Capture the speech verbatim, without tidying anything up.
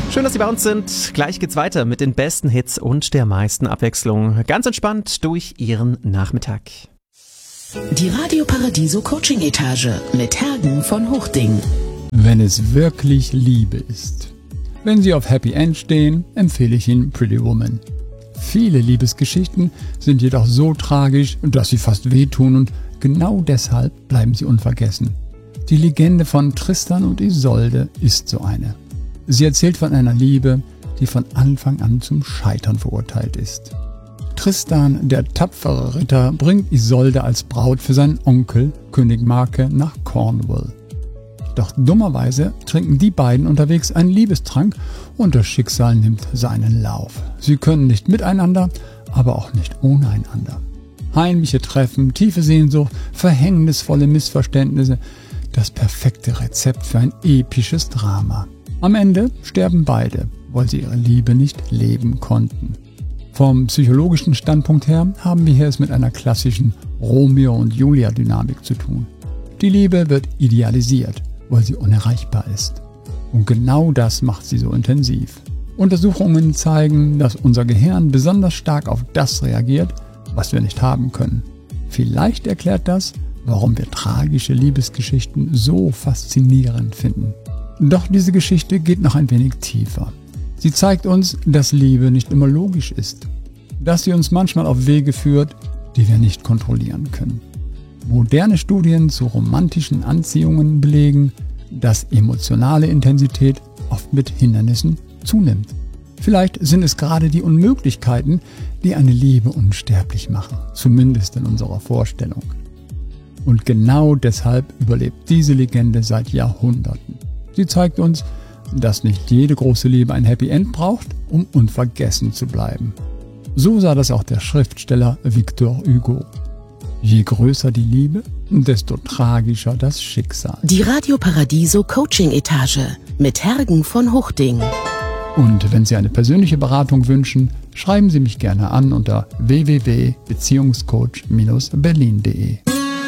Schön, dass Sie bei uns sind. Gleich geht's weiter mit den besten Hits und der meisten Abwechslung. Ganz entspannt durch Ihren Nachmittag. Die Radio Paradiso Coaching Etage mit Hergen von Hochding. Wenn es wirklich Liebe ist. Wenn Sie auf Happy End stehen, empfehle ich Ihnen Pretty Woman. Viele Liebesgeschichten sind jedoch so tragisch, dass sie fast wehtun und genau deshalb bleiben sie unvergessen. Die Legende von Tristan und Isolde ist so eine. Sie erzählt von einer Liebe, die von Anfang an zum Scheitern verurteilt ist. Tristan, der tapfere Ritter, bringt Isolde als Braut für seinen Onkel, König Marke, nach Cornwall. Doch dummerweise trinken die beiden unterwegs einen Liebestrank und das Schicksal nimmt seinen Lauf. Sie können nicht miteinander, aber auch nicht ohne einander. Heimliche Treffen, tiefe Sehnsucht, verhängnisvolle Missverständnisse, das perfekte Rezept für ein episches Drama. Am Ende sterben beide, weil sie ihre Liebe nicht leben konnten. Vom psychologischen Standpunkt her haben wir hier es mit einer klassischen Romeo- und Julia-Dynamik zu tun. Die Liebe wird idealisiert, weil sie unerreichbar ist. Und genau das macht sie so intensiv. Untersuchungen zeigen, dass unser Gehirn besonders stark auf das reagiert, was wir nicht haben können. Vielleicht erklärt das, warum wir tragische Liebesgeschichten so faszinierend finden. Doch diese Geschichte geht noch ein wenig tiefer. Sie zeigt uns, dass Liebe nicht immer logisch ist. Dass sie uns manchmal auf Wege führt, die wir nicht kontrollieren können. Moderne Studien zu romantischen Anziehungen belegen, dass emotionale Intensität oft mit Hindernissen zunimmt. Vielleicht sind es gerade die Unmöglichkeiten, die eine Liebe unsterblich machen, zumindest in unserer Vorstellung. Und genau deshalb überlebt diese Legende seit Jahrhunderten. Sie zeigt uns, dass nicht jede große Liebe ein Happy End braucht, um unvergessen zu bleiben. So sah das auch der Schriftsteller Victor Hugo. Je größer die Liebe, desto tragischer das Schicksal. Die Radio Paradiso Coaching Etage mit Hergen von Hochding. Und wenn Sie eine persönliche Beratung wünschen, schreiben Sie mich gerne an unter w w w punkt beziehungscoach Bindestrich berlin punkt de.